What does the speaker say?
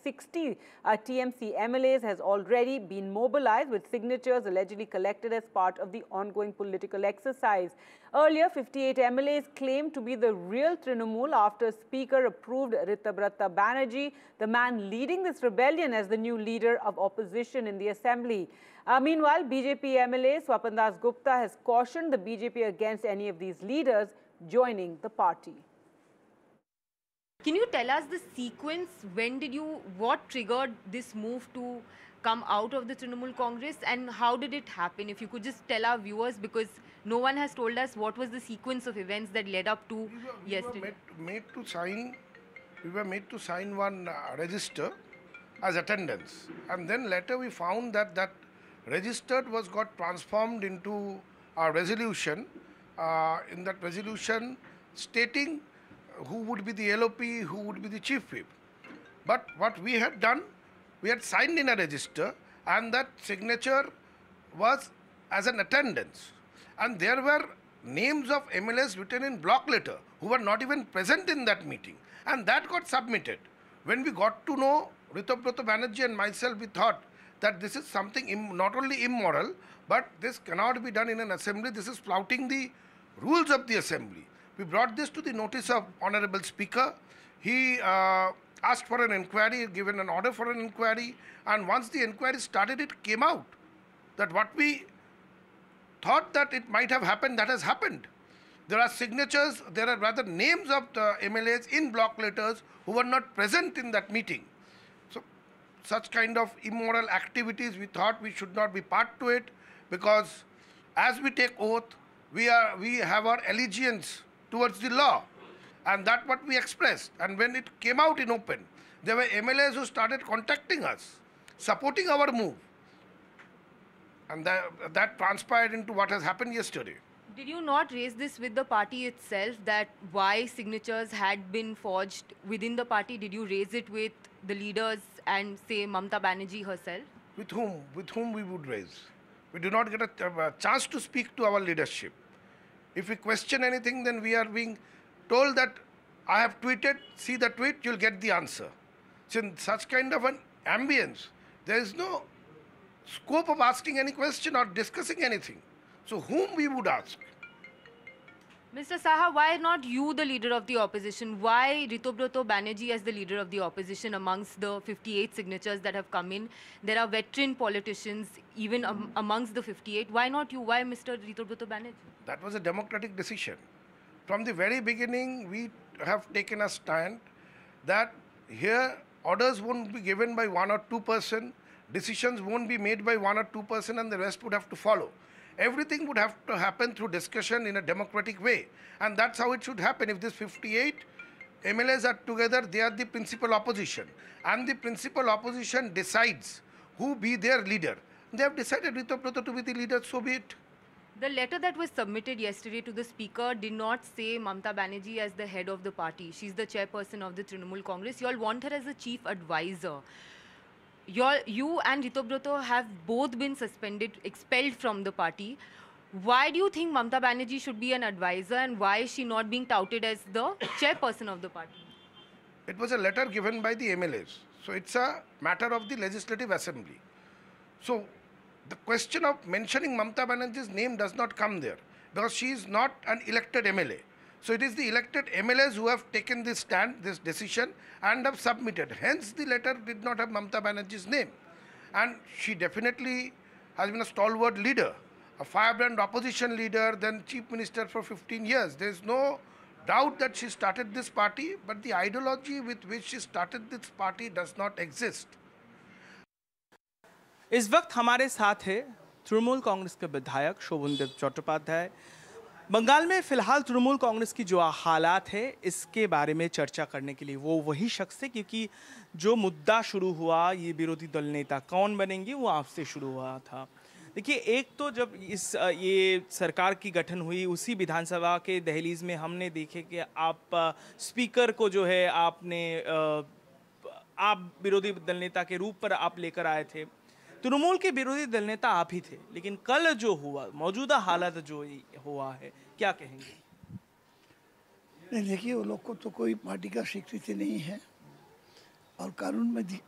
60 TMC MLAs has already been mobilized, with signatures allegedly collected as part of the ongoing political exercise. Earlier, 58 MLAs claimed to be the real Trinamool after Speaker approved Ritabrata Banerjee, the man leading this rebellion, as the new leader of opposition in the assembly. Meanwhile, BJP MLA Swapan Das Gupta has cautioned the BJP against any of these leaders joining the party. Can you tell us the sequence? What triggered this move to come out of the Trinamool Congress, and how did it happen? If you could just tell our viewers, because no one has told us what was the sequence of events that led up to yesterday. We were made to sign one register as attendance, and then later we found that that registered got transformed into a resolution. In that resolution, stating who would be the LOP, who would be the chief whip. But what we had done, we had signed in a register, and that signature was as an attendance. And there were names of MLAs written in block letter who were not even present in that meeting. And that got submitted. When we got to know Ritabrata Banerjee and myself, we thought that this is something not only immoral, but this cannot be done in an assembly. This is flouting the rules of the assembly. We brought this to the notice of Honorable Speaker. He asked for an inquiry, given an order for an inquiry, and once the inquiry started, it came out that what we thought that it might have happened, that has happened. There are signatures, there are rather names of the MLAs in block letters who were not present in that meeting. So such kind of immoral activities, we thought we should not be part to it, because as we take oath, we have our allegiance towards the law, and that's what we expressed. And when it came out in open, there were MLAs who started contacting us, supporting our move, and that transpired into what has happened yesterday. Did you not raise this with the party itself, that why signatures had been forged within the party? Did you raise it with the leaders and say Mamata Banerjee herself? With whom? With whom we would raise? We do not get a chance to speak to our leadership. If we question anything, then we are being told that I have tweeted, see the tweet, you'll get the answer. So in such kind of an ambience, there is no scope of asking any question or discussing anything. So whom we would ask? Mr. Saha, why not you, the leader of the opposition? Why Ritabrata Banerjee as the leader of the opposition amongst the 58 signatures that have come in? There are veteran politicians even amongst the 58. Why not you? Why Mr. Ritabrata Banerjee? That was a democratic decision. From the very beginning, we have taken a stand that here orders won't be given by 1 or 2%, decisions won't be made by 1 or 2%, and the rest would have to follow. Everything would have to happen through discussion in a democratic way. And that's how it should happen. If these 58 MLAs are together, they are the principal opposition. And the principal opposition decides who be their leader. They have decided Ritabrata to be the leader, so be it. The letter that was submitted yesterday to the Speaker did not say Mamata Banerjee as the head of the party. She's the chairperson of the Trinamool Congress. You all want her as a chief advisor. You and Ritabrata have both been expelled from the party. Why do you think Mamata Banerjee should be an advisor, and why is she not being touted as the chairperson of the party? It was a letter given by the MLAs. So it's a matter of the Legislative Assembly. So the question of mentioning Mamata Banerjee's name does not come there, because she is not an elected MLA. So it is the elected MLAs who have taken this stand, this decision, and have submitted. Hence, the letter did not have Mamata Banerjee's name. And she definitely has been a stalwart leader, a firebrand opposition leader, then chief minister for 15 years. There is no doubt that she started this party, but the ideology with which she started this party does not exist. इस वक्त हमारे साथ है तृणमूल कांग्रेस के विधायक शोभनदेव चट्टोपाध्याय। बंगाल में फिलहाल तृणमूल कांग्रेस की जो हालात है इसके बारे में चर्चा करने के लिए वो वही शख्स है, क्योंकि जो मुद्दा शुरू हुआ ये विरोधी दल नेता कौन बनेंगे वो आपसे शुरू हुआ था। देखिए, एक तो जब ये सरकार की गठन हुई उसी विधानसभा के दहलीज में हमने देखे कि आप स्पीकर को जो है आप विरोधी दल नेता के रूप पर आप लेकर आए थे। तृणमूल के विरोधी दल नेता आप ही थे, लेकिन कल जो हुआ, मौजूदा हालत जो हुआ है, क्या कहेंगे? नहीं, देखिए, वो लोग को तो कोई पार्टी का स्वीकृति नहीं है और कानून में